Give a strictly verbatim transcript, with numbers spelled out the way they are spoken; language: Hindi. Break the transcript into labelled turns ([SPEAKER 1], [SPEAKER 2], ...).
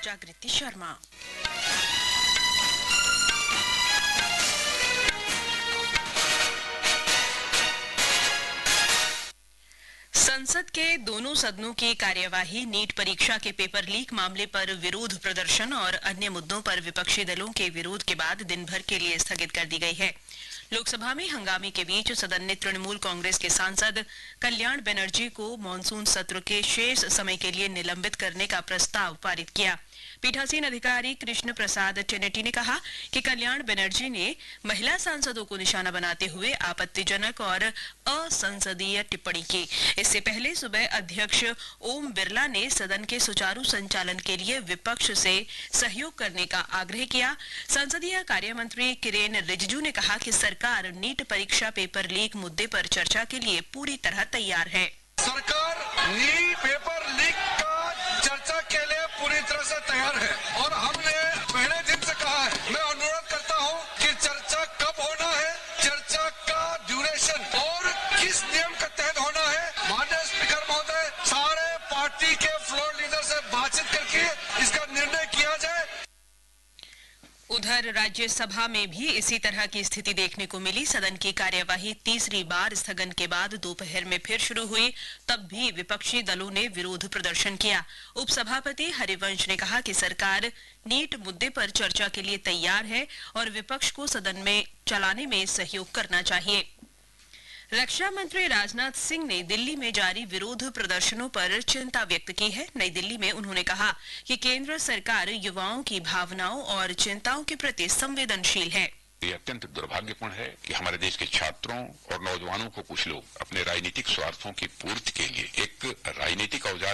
[SPEAKER 1] जागृति शर्मा। संसद के दोनों सदनों की कार्यवाही नीट परीक्षा के पेपर लीक मामले पर विरोध प्रदर्शन और अन्य मुद्दों पर विपक्षी दलों के विरोध के बाद दिन भर के लिए स्थगित कर दी गई है। लोकसभा में हंगामे के बीच सदन ने तृणमूल कांग्रेस के सांसद कल्याण बनर्जी को मॉनसून सत्र के शेष समय के लिए निलंबित करने का प्रस्ताव पारित किया। पीठासीन अधिकारी कृष्ण प्रसाद टेनेटी ने कहा कि कल्याण बनर्जी ने महिला सांसदों को निशाना बनाते हुए आपत्तिजनक और असंसदीय टिप्पणी की। इससे पहले सुबह अध्यक्ष ओम बिरला ने सदन के सुचारू संचालन के लिए विपक्ष से सहयोग करने का आग्रह किया। संसदीय कार्य मंत्री किरेन रिजिजू ने कहा कि सरकार नीट परीक्षा पेपर लीक मुद्दे पर चर्चा के लिए पूरी तरह तैयार है।
[SPEAKER 2] सरकार नीट पेपर लीक का चर्चा के लिए पूरी तरह से तैयार है और हमने पहले दिन से कहा है। मैं अनुरोध करता हूं कि चर्चा कब होना है, चर्चा का ड्यूरेशन और किस नियम के तहत होना है। माननीय स्पीकर महोदय, सारे पार्टी के फ्लोर लीडर से बातचीत करके इसका निर्णय किया जाए।
[SPEAKER 1] उधर राज्यसभा में भी इसी तरह की स्थिति देखने को मिली। सदन की कार्यवाही तीसरी बार स्थगन के बाद दोपहर में फिर शुरू हुई, तब भी विपक्षी दलों ने विरोध प्रदर्शन किया। उपसभापति हरिवंश ने कहा कि सरकार नीट मुद्दे पर चर्चा के लिए तैयार है और विपक्ष को सदन में चलाने में सहयोग करना चाहिए। रक्षा मंत्री राजनाथ सिंह ने दिल्ली में जारी विरोध प्रदर्शनों पर चिंता व्यक्त की है। नई दिल्ली में उन्होंने कहा कि केंद्र सरकार युवाओं की भावनाओं और चिंताओं के प्रति संवेदनशील है।
[SPEAKER 3] ये अत्यंत दुर्भाग्यपूर्ण है कि हमारे देश के छात्रों और नौजवानों को कुछ लोग अपने राजनीतिक स्वार्थों की पूर्ति के लिए एक राजनीतिक औजार